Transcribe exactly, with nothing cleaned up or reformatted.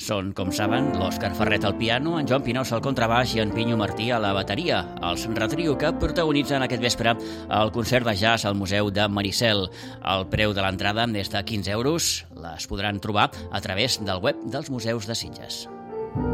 Són, com saben, l'Òscar Ferret al piano, en Joan Pinós al contrabaix i en Pinyo Martí a la bateria, els Retrio que protagonitzen aquest vespre el concert de jazz al Museu de Maricel. El preu de l'entrada és de quinze euros. Les podran trobar a través del web dels Museus de Sitges.